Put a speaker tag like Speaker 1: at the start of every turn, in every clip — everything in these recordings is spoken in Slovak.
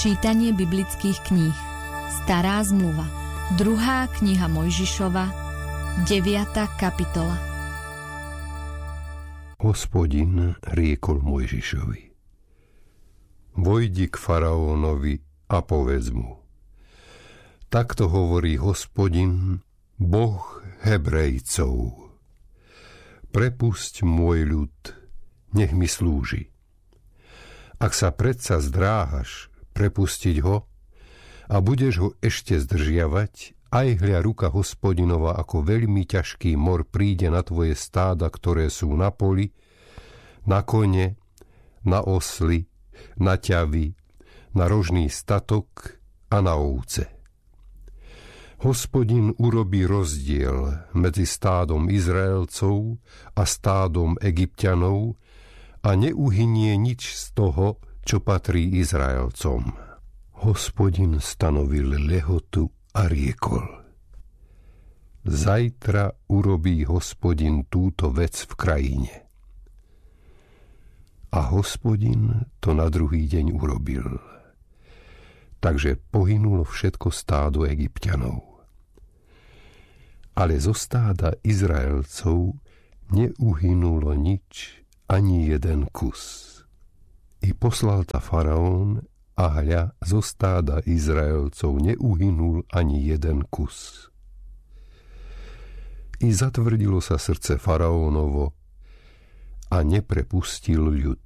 Speaker 1: Čítanie biblických kníh. Stará zmluva. 2. kniha Mojžišova, 9. kapitola.
Speaker 2: Hospodin riekol Mojžišovi: Vojdi k faraónovi a povedz mu: Takto hovorí Hospodin, Boh Hebrejcov. Prepusť môj ľud, nech mi slúži. Ak sa predsa zdráhaš prepustiť ho a budeš ho ešte zdržiavať, aj hľa ruka Hospodinova ako veľmi ťažký mor príde na tvoje stáda, ktoré sú na poli, na kone, na osly, na ťavy, na rožný statok a na ovce. Hospodin urobí rozdiel medzi stádom Izraelcov a stádom Egypťanov a neuhynie nič z toho, čo patrí Izraelcom. Hospodin stanovil lehotu a riekol: Zajtra urobí Hospodin túto vec v krajine. A Hospodin to na druhý deň urobil. Takže pohynulo všetko stádo Egypťanov. Ale zo stáda Izraelcov neuhynulo nič, ani jeden kus. I poslal ta faraón, a hľa, zo stáda Izraelcov neuhynul ani jeden kus. I zatvrdilo sa srdce faraónovo a neprepustil ľud.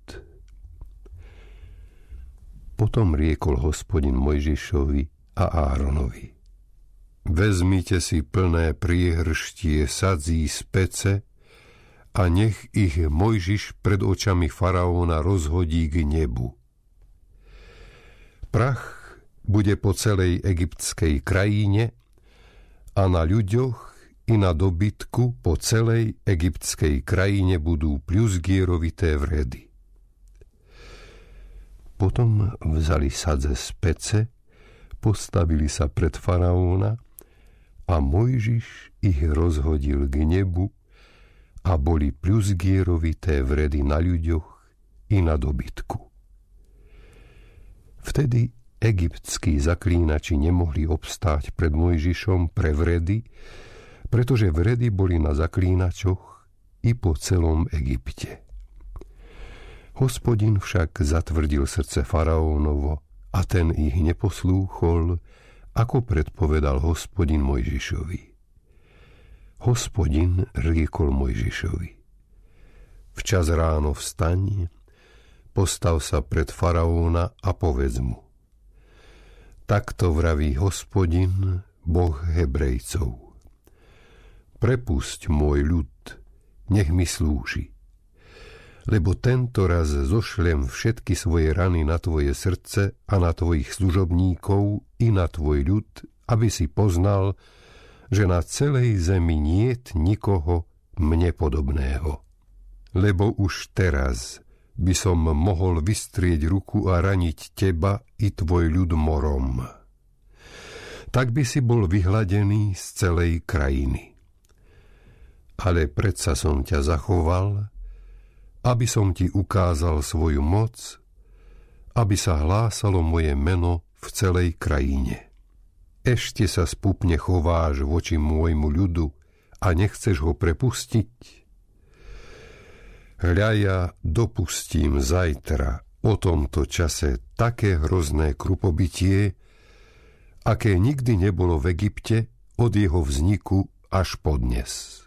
Speaker 2: Potom riekol Hospodin Mojžišovi a Áronovi: Vezmite si plné priehrštie sadzí z pece a nech ich Mojžiš pred očami faraóna rozhodí k nebu. Prach bude po celej egyptskej krajine a na ľuďoch i na dobytku po celej egyptskej krajine budú pľuzgierovité vredy. Potom vzali sadze z pece, postavili sa pred faraóna a Mojžiš ich rozhodil k nebu a boli pľuzgierovité vredy na ľuďoch i na dobytku. Vtedy egyptskí zaklínači nemohli obstáť pred Mojžišom pre vredy, pretože vredy boli na zaklínačoch i po celom Egypte. Hospodin však zatvrdil srdce faraónovo a ten ich neposlúchol, ako predpovedal Hospodin Mojžišovi. Hospodin riekol Mojžišovi: Včas ráno vstaň, postav sa pred faraóna a povedz mu: Takto vraví Hospodin, Boh Hebrejcov. Prepusť môj ľud, nech mi slúži. Lebo tento raz zošlem všetky svoje rany na tvoje srdce a na tvojich služobníkov i na tvoj ľud, aby si poznal, že na celej zemi niet nikoho mne podobného. Lebo už teraz by som mohol vystrieť ruku a raniť teba i tvoj ľud morom. Tak by si bol vyhladený z celej krajiny. Ale predsa som ťa zachoval, aby som ti ukázal svoju moc, aby sa hlásalo moje meno v celej krajine. Ešte sa spupne chováš voči môjmu ľudu a nechceš ho prepustiť? Hľa, ja dopustím zajtra o tomto čase také hrozné krupobytie, aké nikdy nebolo v Egypte od jeho vzniku až podnes.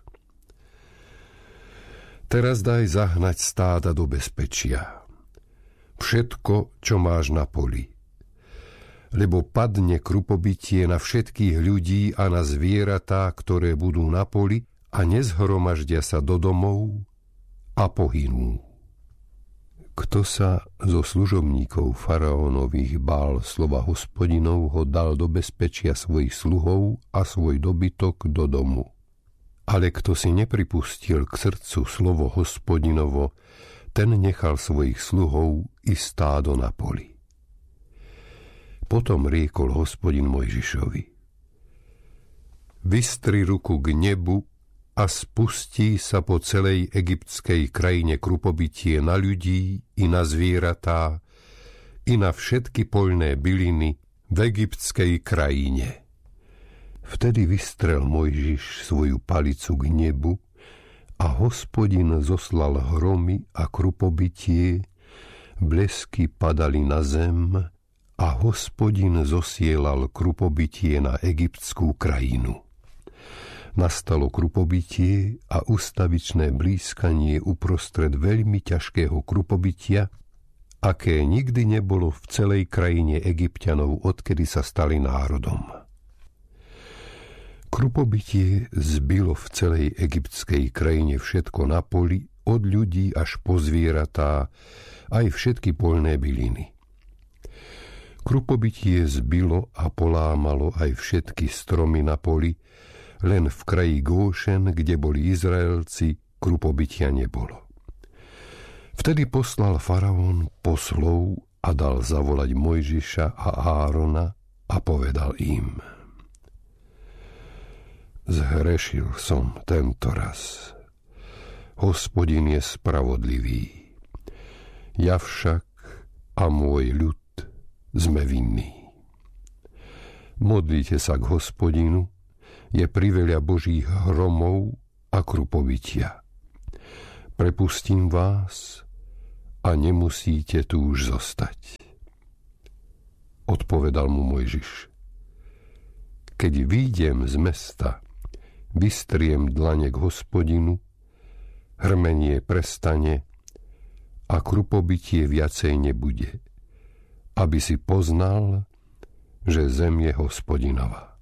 Speaker 2: Teraz daj zahnať stáda do bezpečia. Všetko, čo máš na poli. Lebo padne krupobytie na všetkých ľudí a na zvieratá, ktoré budú na poli, a nezhromaždia sa do domov a pohynú. Kto sa zo služobníkov faraónových bál slova Hospodinov, ho dal do bezpečia svojich sluhov a svoj dobytok do domu. Ale kto si nepripustil k srdcu slovo Hospodinovo, ten nechal svojich sluhov i stádo na poli. Potom riekol Hospodin Mojžišovi: Vystri ruku k nebu a spustí sa po celej egyptskej krajine krupobytie na ľudí i na zvieratá, i na všetky poľné byliny v egyptskej krajine. Vtedy vystrel Mojžiš svoju palicu k nebu a Hospodin zoslal hromy a krupobytie, blesky padali na zem a Hospodin zosielal krupobytie na egyptskú krajinu. Nastalo krupobytie a ustavičné blískanie uprostred veľmi ťažkého krupobytia, aké nikdy nebolo v celej krajine Egypťanov, odkedy sa stali národom. Krupobytie zbilo v celej egyptskej krajine všetko na poli, od ľudí až po zvieratá, aj všetky poľné byliny. Krupobytie zbilo a polámalo aj všetky stromy na poli, len v kraji Góšen, kde boli Izraelci, krupobytia nebolo. Vtedy poslal faraón poslov a dal zavolať Mojžiša a Árona a povedal im: Zhrešil som tento raz. Hospodin je spravodlivý. Ja však a môj ľud sme vinní. Modlite sa k Hospodinu, je priveľa Božích hromov a krupobytia. Prepustím vás a nemusíte tu už zostať. Odpovedal mu Mojžiš: Keď výjdem z mesta, vystriem dlane k Hospodinu, hrmenie prestane a krupobytie viacej nebude, aby si poznal, že zem je Hospodinová.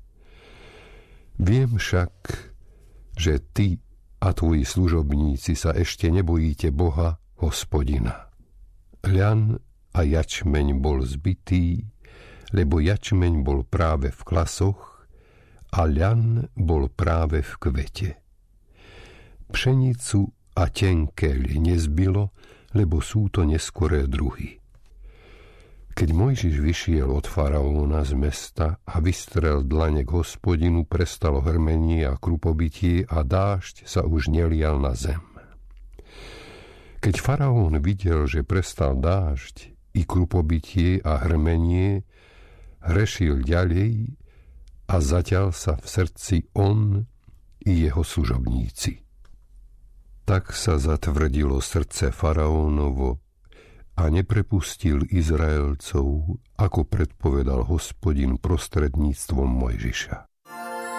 Speaker 2: Viem však, že ty a tvoji služobníci sa ešte nebojíte Boha, Hospodina. Ľan a jačmeň bol zbitý, lebo jačmeň bol práve v klasoch a ľan bol práve v kvete. Pšenicu a tenkeľ nezbilo, lebo sú to neskoré druhy. Keď Mojžiš vyšiel od faraóna z mesta a vystrel dlane k Hospodinu, prestalo hrmenie a krupobytie a dážď sa už nelial na zem. Keď faraón videl, že prestal dážď i krupobytie a hrmenie, hrešil ďalej a zaťal sa v srdci on i jeho služobníci. Tak sa zatvrdilo srdce faraónovo a neprepustil Izraelcov, ako predpovedal Hospodin prostredníctvom Mojžiša.